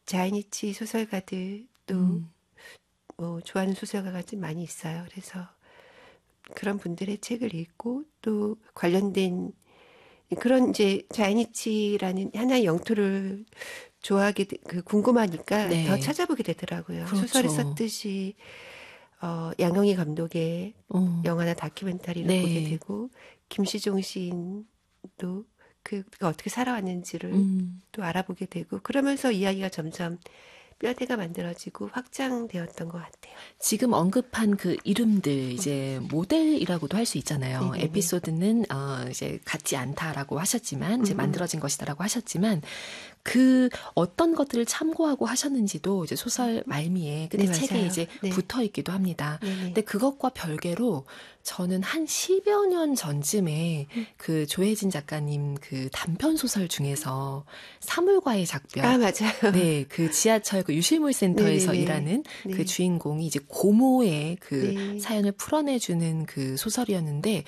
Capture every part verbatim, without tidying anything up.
자이니치 소설가들 또 음. 뭐 좋아하는 소설가가 좀 많이 있어요. 그래서 그런 분들의 책을 읽고 또 관련된 그런 이제 자이니치라는 하나의 영토를 좋아하게 되, 그 궁금하니까 더 네. 찾아보게 되더라고요. 소설을 그렇죠. 썼듯이 어, 양영희 감독의 어. 영화나 다큐멘터리를 보게 네. 되고 김시종 시인도 그가 어떻게 살아왔는지를 음. 또 알아보게 되고 그러면서 이야기가 점점 뼈대가 만들어지고 확장되었던 것 같아요. 지금 언급한 그 이름들 이제 모델이라고도 할 수 있잖아요. 네네네. 에피소드는 어 이제 같지 않다라고 하셨지만 이제 음, 음. 만들어진 것이다라고 하셨지만 그 어떤 것들을 참고하고 하셨는지도 이제 소설 말미에 끝에 네, 책에 맞아요. 이제 네. 붙어 있기도 합니다. 네네. 근데 그것과 별개로 저는 한 십여 년 전쯤에 음. 그 조혜진 작가님 그 단편 소설 중에서 사물과의 작별 아, 맞아요. 네, 그 지하철 그 유실물 센터에서 네네네. 일하는 그 네. 주인공이 이제 고모의 그 네. 사연을 풀어내주는 그 소설이었는데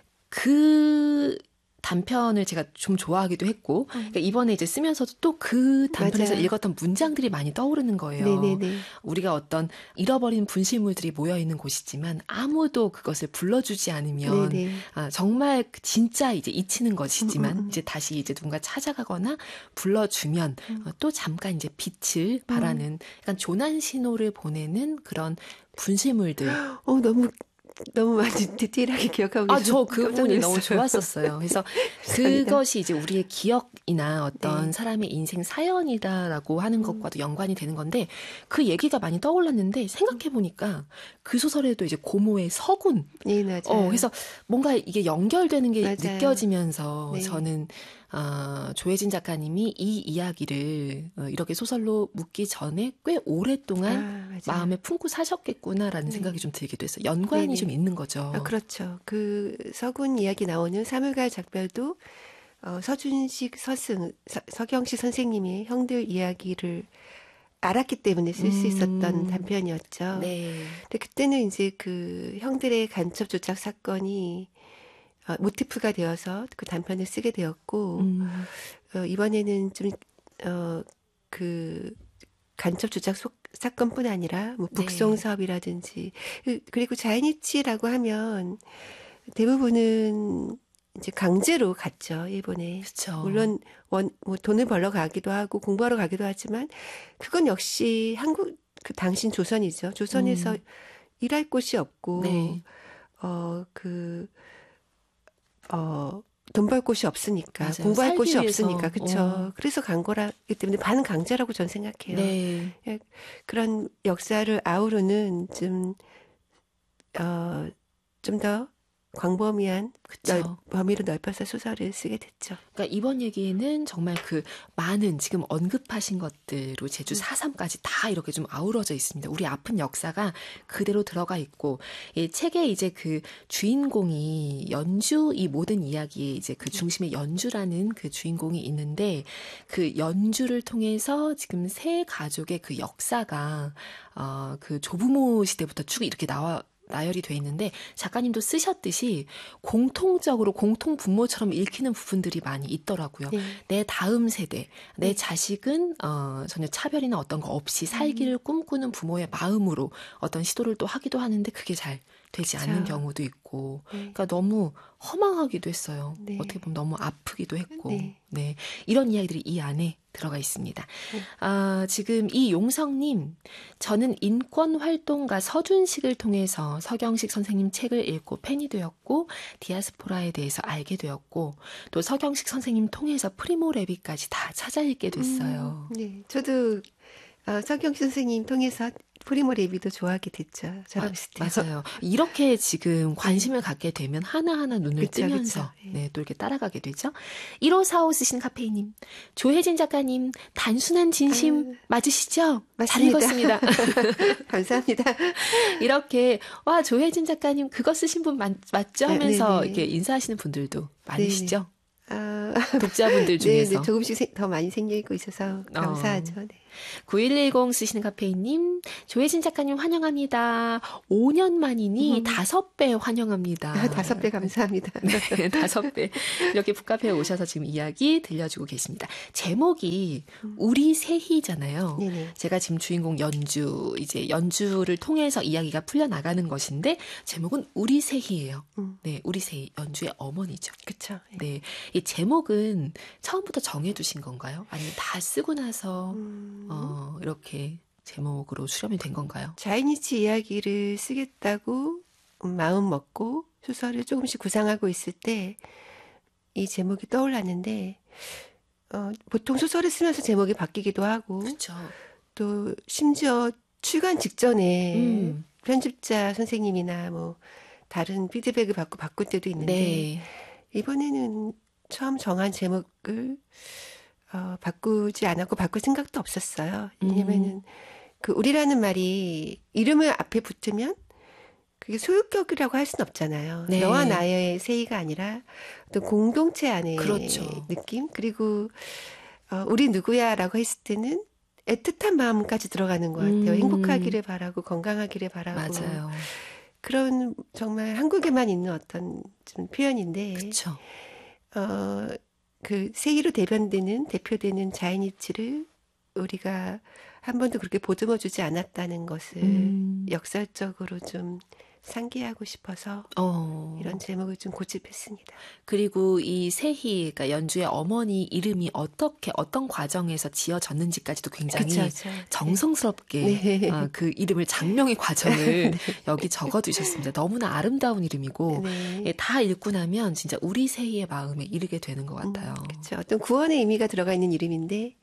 그 단편을 제가 좀 좋아하기도 했고, 그러니까 음. 이번에 이제 쓰면서도 또 그 단편에서 맞아요. 읽었던 문장들이 많이 떠오르는 거예요. 네네네. 우리가 어떤 잃어버린 분실물들이 모여 있는 곳이지만 아무도 그것을 불러주지 않으면 네네. 아, 정말 진짜 이제 잊히는 음, 음, 것이지만 음. 이제 다시 이제 누군가 찾아가거나 불러주면 음. 어, 또 잠깐 이제 빛을 음. 발하는 약간 조난 신호를 보내는 그런 분실물들 어, 너무, 너무 많이 디테일하게 기억하고 아, 계셔서 저 그 깜짝 부분이 너무 놀랐어요. 좋았었어요. 그래서 감사합니다. 그것이 이제 우리의 기억이나 어떤 네. 사람의 인생 사연이다라고 하는 음. 것과도 연관이 되는 건데 그 얘기가 많이 떠올랐는데 생각해보니까 그 소설에도 이제 고모의 서군 네, 어, 맞아요. 그래서 뭔가 이게 연결되는 게 맞아요. 느껴지면서 네. 저는, 어, 조혜진 작가님이 이 이야기를 어, 이렇게 소설로 묻기 전에 꽤 오랫동안 아, 맞아요. 마음에 품고 사셨겠구나라는 생각이 네. 좀 들기도 했어요. 연관이 좀 네네. 있는 아, 거죠. 그렇죠. 그 서군 이야기 나오는 사물가의 작별도 어, 서준식, 서승, 서, 서경식 선생님의 형들 이야기를 알았기 때문에 쓸 수 있었던 음, 단편이었죠. 네. 근데 그때는 이제 그 형들의 간첩 조작 사건이 어, 모티프가 되어서 그 단편을 쓰게 되었고, 음, 어, 이번에는 좀, 어, 그 간첩 조작 소, 사건뿐 아니라 뭐 북송 네. 사업이라든지 그- 그리고 자이니치라고 하면 대부분은 이제 강제로 갔죠, 일본에. 그쵸. 물론 원, 뭐 돈을 벌러 가기도 하고 공부하러 가기도 하지만 그건 역시 한국 그 당신 조선이죠. 조선에서 음, 일할 곳이 없고 네. 어 그 어 돈 벌 곳이 없으니까 맞아요. 공부할 곳이 살기 없으니까 위해서, 어, 그쵸. 그래서 간 거라기 때문에 반강제라고 전 생각해요. 네. 예, 그런 역사를 아우르는 좀 어, 좀 더 광범위한 넓, 그쵸. 범위로 넓혀서 소설을 쓰게 됐죠. 그러니까 이번 얘기는 정말 그 많은 지금 언급하신 것들로 제주 음, 사 삼까지 다 이렇게 좀 아우러져 있습니다. 우리 아픈 역사가 그대로 들어가 있고 이 책에 이제 그 주인공이 연주 이 모든 이야기에 이제 그 중심에 연주라는 그 주인공이 있는데 그 연주를 통해서 지금 세 가족의 그 역사가 어 그 조부모 시대부터 쭉 이렇게 나와 나열이 돼 있는데 작가님도 쓰셨듯이 공통적으로 공통 분모처럼 읽히는 부분들이 많이 있더라고요. 네, 내 다음 세대, 내 네. 자식은 어, 전혀 차별이나 어떤 거 없이 음, 살기를 꿈꾸는 부모의 마음으로 어떤 시도를 또 하기도 하는데 그게 잘 되지 그쵸. 않는 경우도 있고, 네, 그러니까 너무 허망하기도 했어요. 어떻게 네, 보면 너무 아프기도 했고, 네, 네 이런 이야기들이 이 안에 들어가 있습니다. 네. 아, 지금 이 용성님, 저는 인권활동가 서준식을 통해서 서경식 선생님 책을 읽고 팬이 되었고, 디아스포라에 대해서 알게 되었고, 또 서경식 선생님 통해서 프리모 레비까지 다 찾아 읽게 음, 됐어요. 네. 저도 어, 서경 선생님 통해서 프리모 레비도 좋아하게 됐죠. 마, 저랑 비슷해요. 맞아요. 이렇게 지금 네, 관심을 갖게 되면 하나하나 눈을 그쵸, 그쵸. 뜨면서, 네. 네, 또 이렇게 따라가게 되죠. 일오사오 쓰신 카페이님, 조혜진 작가님, 단순한 아, 진심 맞으시죠? 잘 맞습니다. 읽었습니다. 감사합니다. 이렇게 와 조혜진 작가님 그거 쓰신 분 맞, 맞죠 아, 하면서 이렇게 네네. 인사하시는 분들도 네네. 많으시죠? 아, 독자분들 네, 중에서. 네, 조금씩 생- 더 많이 생기고 있어서 감사하죠. 네. 구일일공 쓰시는 카페인님, 조혜진 작가님 환영합니다. 오 년 만이니 다섯 배 환영합니다. 다섯 배 감사합니다. 네, 다섯 배. 이렇게 북카페에 오셔서 지금 이야기 들려주고 계십니다. 제목이 우리 새희잖아요. 네네. 제가 지금 주인공 연주, 이제 연주를 통해서 이야기가 풀려나가는 것인데, 제목은 우리 새희예요. 음. 네, 우리 새희, 연주의 어머니죠. 그쵸. 네, 이 제목은 처음부터 정해두신 건가요? 아니면 다 쓰고 나서 음. 어, 이렇게 제목으로 수렴이 된 건가요? 자이니치 이야기를 쓰겠다고 마음 먹고 소설을 조금씩 구상하고 있을 때 이 제목이 떠올랐는데 어, 보통 소설을 쓰면서 제목이 바뀌기도 하고 그렇죠. 또 심지어 출간 직전에 음. 편집자 선생님이나 뭐 다른 피드백을 받고 바꿀 때도 있는데 네. 이번에는 처음 정한 제목을 어, 바꾸지 않았고 바꿀 생각도 없었어요. 왜냐면은 음. 그 우리라는 말이 이름을 앞에 붙으면 그게 소유격이라고 할 수는 없잖아요. 네. 너와 나의 세이가 아니라 어떤 공동체 안의 그렇죠. 느낌? 그리고 어, 우리 누구야라고 했을 때는 애틋한 마음까지 들어가는 것 같아요. 음. 행복하기를 바라고 건강하기를 바라고 맞아요. 그런 정말 한국에만 있는 어떤 좀 표현인데 그렇죠. 어, 그 세이로 대변되는 대표되는 자이니치를 우리가 한 번도 그렇게 보듬어주지 않았다는 것을 음. 역설적으로 좀 상기하고 싶어서 어. 이런 제목을 좀 고집했습니다. 그리고 이 세희, 그러니까 연주의 어머니 이름이 어떻게 어떤 과정에서 지어졌는지까지도 굉장히 그쵸, 그쵸. 정성스럽게 네. 어, 그 이름을 장명의 과정을 여기 적어두셨습니다. 너무나 아름다운 이름이고 네. 예, 다 읽고 나면 진짜 우리 세희의 마음에 이르게 되는 것 같아요. 음, 그렇죠. 어떤 구원의 의미가 들어가 있는 이름인데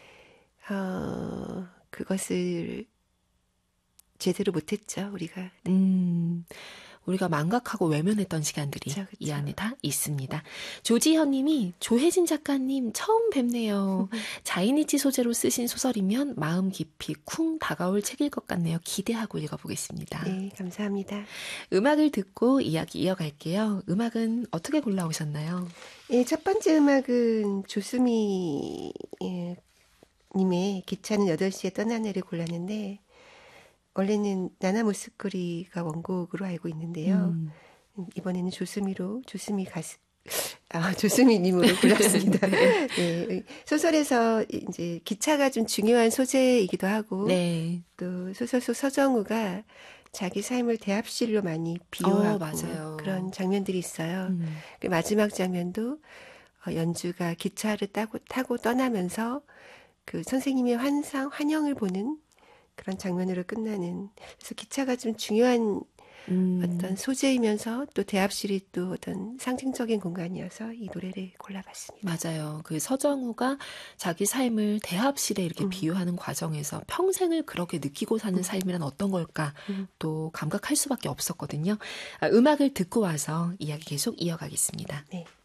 어, 그것을 제대로 못했죠, 우리가. 음, 우리가 망각하고 외면했던 시간들이 그쵸, 그쵸. 이 안에 다 있습니다. 조지현 님이 조혜진 작가님 처음 뵙네요. 자이니치 소재로 쓰신 소설이면 마음 깊이 쿵 다가올 책일 것 같네요. 기대하고 읽어보겠습니다. 네, 감사합니다. 음악을 듣고 이야기 이어갈게요. 음악은 어떻게 골라오셨나요? 예, 첫 번째 음악은 조수미 예, 님의 기차는 여덟 시에 떠나네를 골랐는데 원래는 나나 모스쿠리가 원곡으로 알고 있는데요. 음. 이번에는 조수미로 조수미 가수 아 조수미 님으로 골랐습니다. 네, 소설에서 이제 기차가 좀 중요한 소재이기도 하고 네. 또 소설 속 서정우가 자기 삶을 대합실로 많이 비유하고 어, 맞아요. 그런 장면들이 있어요. 음. 그 마지막 장면도 어, 연주가 기차를 타고, 타고 떠나면서 그 선생님의 환상, 환영을 보는 그런 장면으로 끝나는 그래서 기차가 좀 중요한 음. 어떤 소재이면서 또 대합실이 또 어떤 상징적인 공간이어서 이 노래를 골라봤습니다. 맞아요. 그 서정우가 자기 삶을 대합실에 이렇게 음. 비유하는 과정에서 평생을 그렇게 느끼고 사는 삶이란 어떤 걸까 음. 또 감각할 수밖에 없었거든요. 아, 음악을 듣고 와서 이야기 계속 이어가겠습니다. 네.